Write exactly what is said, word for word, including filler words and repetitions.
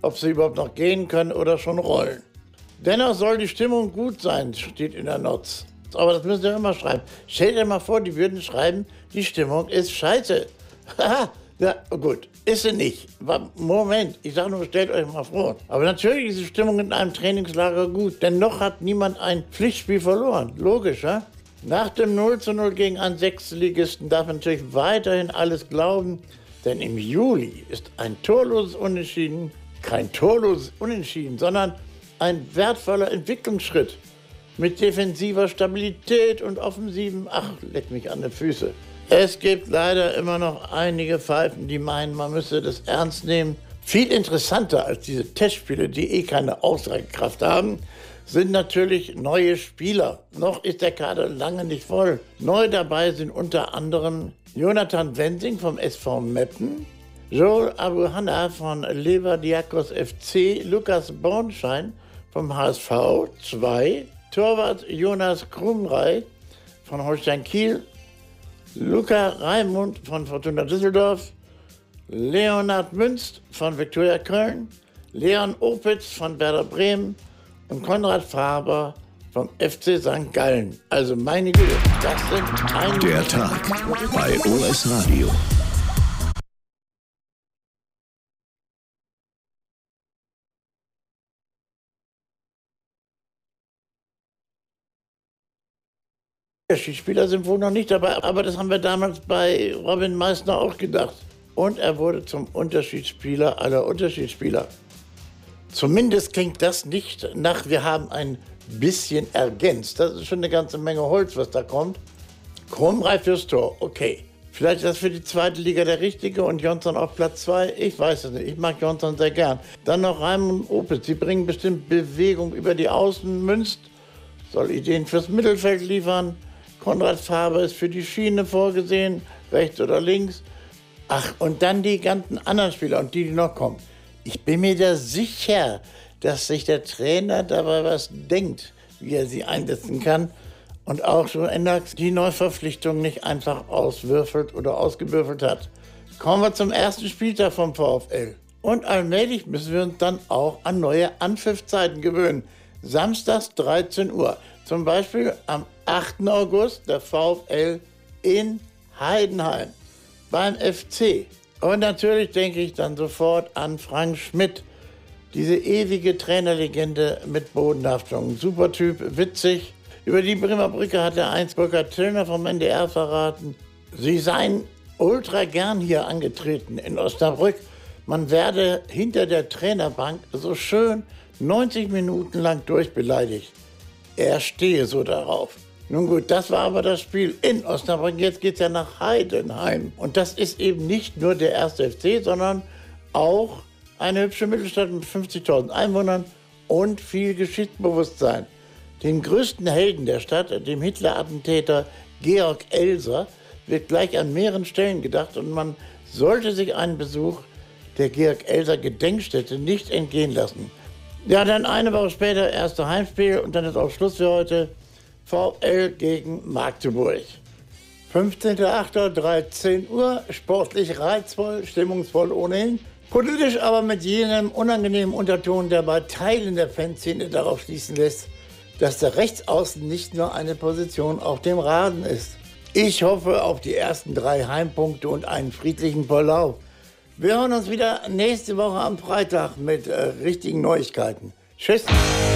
ob sie überhaupt noch gehen können oder schon rollen. Dennoch soll die Stimmung gut sein, steht in der Notz. Aber das müssen Sie immer schreiben. Stell dir mal vor, die würden schreiben, die Stimmung ist scheiße. Haha, ja, gut, ist sie nicht. Moment, ich sage nur, stellt euch mal vor. Aber natürlich ist die Stimmung in einem Trainingslager gut, denn noch hat niemand ein Pflichtspiel verloren. Logisch, ja? Nach dem null zu null gegen einen Sechstligisten darf man natürlich weiterhin alles glauben, denn im Juli ist ein torloses Unentschieden, kein torloses Unentschieden, sondern ein wertvoller Entwicklungsschritt mit defensiver Stabilität und offensiven, ach, leck mich an die Füße. Es gibt leider immer noch einige Pfeifen, die meinen, man müsse das ernst nehmen. Viel interessanter als diese Testspiele, die eh keine Aussagekraft haben, sind natürlich neue Spieler. Noch ist der Kader lange nicht voll. Neu dabei sind unter anderem Jonathan Wensing vom S V Meppen, Joel Abuhanna von Leverdiakos F C, Lukas Bornschein vom H S V zwei, Torwart Jonas Krumrei von Holstein Kiel, Luca Raimund von Fortuna Düsseldorf, Leonhard Münst von Viktoria Köln, Leon Opitz von Werder Bremen und Konrad Faber vom F C Sankt Gallen. Also meine Güte, das sind einige... Der Tag bei O S Radio. Spieler sind wohl noch nicht dabei, aber das haben wir damals bei Robin Meissner auch gedacht. Und er wurde zum Unterschiedsspieler aller Unterschiedsspieler. Zumindest klingt das nicht nach, wir haben ein bisschen ergänzt. Das ist schon eine ganze Menge Holz, was da kommt. Krumrei fürs Tor, okay. Vielleicht ist das für die zweite Liga der Richtige und Jonsson auf Platz zwei. Ich weiß es nicht, ich mag Jonsson sehr gern. Dann noch Raimund Opitz, sie bringen bestimmt Bewegung über die Außen. Münst soll Ideen fürs Mittelfeld liefern. Konrad Faber ist für die Schiene vorgesehen, rechts oder links. Ach, und dann die ganzen anderen Spieler und die, die noch kommen. Ich bin mir da sicher, dass sich der Trainer dabei was denkt, wie er sie einsetzen kann. Und auch so Endax die Neuverpflichtung nicht einfach auswürfelt oder ausgewürfelt hat. Kommen wir zum ersten Spieltag vom VfL. Und allmählich müssen wir uns dann auch an neue Anpfiffzeiten gewöhnen. Samstags dreizehn Uhr. Zum Beispiel am achten August der VfL in Heidenheim beim F C. Und natürlich denke ich dann sofort an Frank Schmidt, diese ewige Trainerlegende mit Bodenhaftung. Super Typ, witzig. Über die Bremer Brücke hat der einst Burkhard Tillner vom N D R verraten, sie seien ultra gern hier angetreten in Osnabrück. Man werde hinter der Trainerbank so schön neunzig Minuten lang durchbeleidigt. Er stehe so darauf. Nun gut, das war aber das Spiel in Osnabrück. Jetzt geht es ja nach Heidenheim. Und das ist eben nicht nur der erste F C, sondern auch eine hübsche Mittelstadt mit fünfzigtausend Einwohnern und viel Geschichtsbewusstsein. Dem größten Helden der Stadt, dem Hitler-Attentäter Georg Elser, wird gleich an mehreren Stellen gedacht und man sollte sich einen Besuch der Georg Elser Gedenkstätte nicht entgehen lassen. Ja, dann eine Woche später, erste Heimspiel und dann ist auch Schluss für heute. VfL gegen Magdeburg. fünfzehnter achter dreizehn Uhr, sportlich reizvoll, stimmungsvoll ohnehin. Politisch aber mit jenem unangenehmen Unterton, der bei Teilen der Fanszene darauf schließen lässt, dass der Rechtsaußen nicht nur eine Position auf dem Rasen ist. Ich hoffe auf die ersten drei Heimpunkte und einen friedlichen Verlauf. Wir hören uns wieder nächste Woche am Freitag mit äh, richtigen Neuigkeiten. Tschüss.